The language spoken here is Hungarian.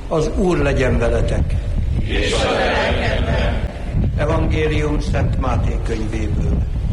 Az Úr legyen veletek. És a te lelkedben. Evangélium Szent Máté könyvéből.